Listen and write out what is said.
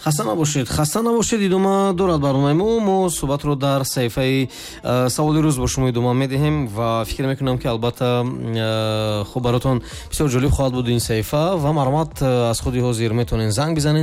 хаста набошед. Идома дорад барномаи мо суҳбатро дар саҳифаи саволи рӯз бо шумо идома медиҳем ва фикр мекунам ки албатта хуб баротон бисёр ҷолиб хоҳад буд ин саҳифа ва маълумот аз худи ҳозир метавонед занг бизанед